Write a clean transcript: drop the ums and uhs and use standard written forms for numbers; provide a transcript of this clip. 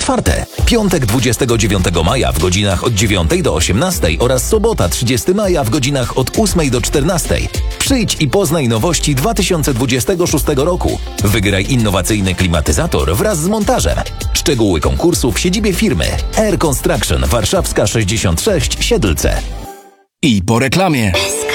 otwarte. Piątek 29 maja w godzinach od 9 do 18 oraz sobota 30 maja w godzinach od 8 do 14. Przyjdź i poznaj nowości 2026 roku. Wygraj innowacyjny klimatyzator wraz z montażem. Szczegóły konkursu w siedzibie firmy Air Construction Warszawska 66 Siedlce. I po reklamie.